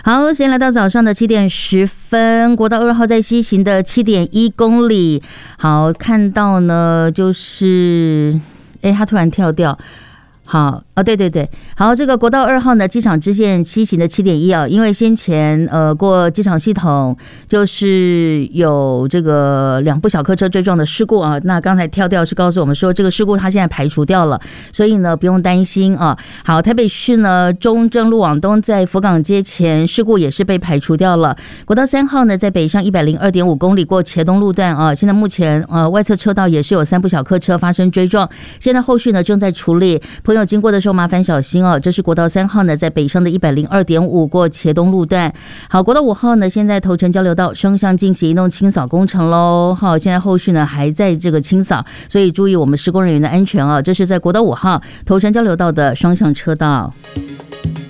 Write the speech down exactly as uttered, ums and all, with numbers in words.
好，现在来到早上的七点十分，国道二号在西行的七点一公里。好，看到呢，就是哎，它突然跳掉。好哦，对对对，好，这个国道二号呢，机场支线西行的七点一啊，因为先前呃过机场系统就是有这个两部小客车追撞的事故啊，那刚才跳掉是告诉我们说这个事故它现在排除掉了，所以呢不用担心啊。好，台北市呢中正路往东在福港街前事故也是被排除掉了。国道三号呢在北上一百零二点五公里过茄东路段啊，现在目前呃外侧车道也是有三部小客车发生追撞，现在后续呢正在处理。朋友经过的时候麻烦小心哦，这是国道三号呢在北上的一百零二点五过茄东路段。好，国道五号呢现在头城交流道双向进行移动清扫工程喽。好，现在后续呢还在这个清扫，所以注意我们施工人员的安全啊。这是在国道五号头城交流道的双向车道。